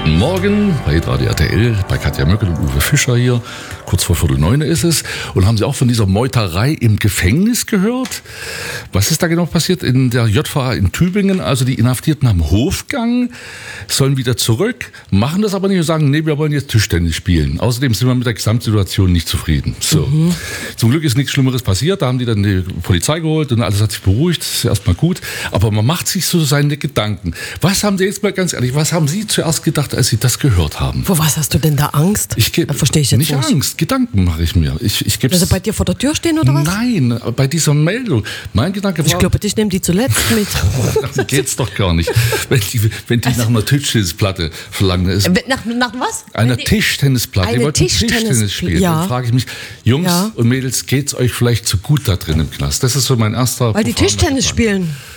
Guten Morgen bei Radio RTL, bei Katja Möckel und Uwe Fischer hier. Kurz vor 8:45 ist es. Und haben Sie auch von dieser Meuterei im Gefängnis gehört? Was ist da genau passiert? In der JVA in Tübingen, also die Inhaftierten haben Hofgang, sollen wieder zurück, machen das aber nicht und sagen, nee, wir wollen jetzt Tischtennis spielen. Außerdem sind wir mit der Gesamtsituation nicht zufrieden. So. Zum Glück ist nichts Schlimmeres passiert. Da haben die dann die Polizei geholt und alles hat sich beruhigt. Das ist erstmal gut. Aber man macht sich so seine Gedanken. Was haben Sie jetzt mal ganz ehrlich, was haben Sie zuerst gedacht, als Sie das gehört haben? Vor was hast du denn da Angst? Da verstehe ich jetzt nicht. Nicht Angst, Gedanken mache ich mir. Ich geb's, Also bei dir vor der Tür stehen oder was? Nein, bei dieser Meldung. Mein Gedanke war... Ich glaube, ich nehme die zuletzt mit. Das geht's doch gar nicht. Wenn die nach einer Tischtennisplatte verlangen. Nach was? Einer Tischtennisplatte. Die wollten Tischtennis spielen. Ja. Dann frage ich mich, Jungs und Mädels, geht's euch vielleicht zu gut da drin im Knast? Das ist so mein erster... Weil die Tischtennis spielen.